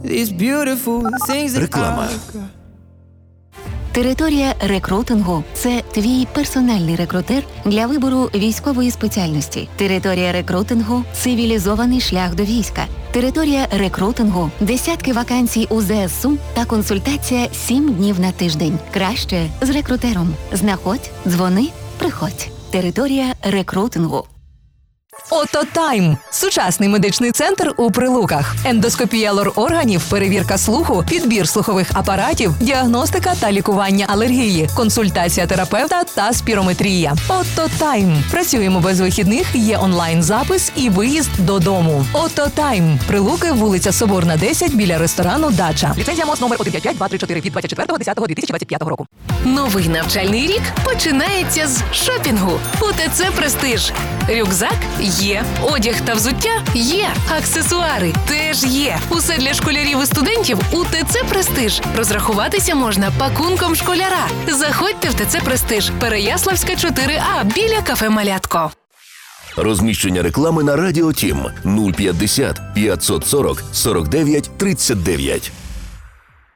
Реклама. Територія рекрутингу – це твій персональний рекрутер для вибору військової спеціальності. Територія рекрутингу – цивілізований шлях до війська. Територія рекрутингу – десятки вакансій у ЗСУ та консультація 7 днів на тиждень. Краще з рекрутером. Знаходь, дзвони, приходь. Територія рекрутингу. Ототайм – сучасний медичний центр у Прилуках. Ендоскопія лор-органів, перевірка слуху, підбір слухових апаратів, діагностика та лікування алергії, консультація терапевта та спірометрія. Ототайм. Працюємо без вихідних, є онлайн-запис і виїзд додому. Ототайм. Прилуки, вулиця Соборна, 10, біля ресторану «Дача». Ліцензія МОЗ номер 155-234 від 24.10.2025 року. Новий навчальний рік починається з шопінгу. УТЦ «Престиж». Рюкзак є, одяг та взуття є, аксесуари теж є. Усе для школярів і студентів у ТЦ «Престиж». Розрахуватися можна пакунком школяра. Заходьте в ТЦ «Престиж», Переяславська, 4А, біля кафе «Малятко». Розміщення реклами на Радіо Тім 050 540 49 39.